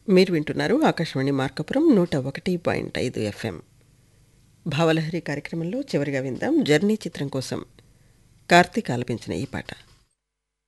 మీరు వింటున్నారు ఆకాశవాణి మార్కాపురం 101.5 ఎఫ్ఎం. భావలహరి కార్యక్రమంలో చివరిగా విందాం జర్నీ చిత్రం కోసం కార్తీక్ ఆలపించిన ఈ పాట.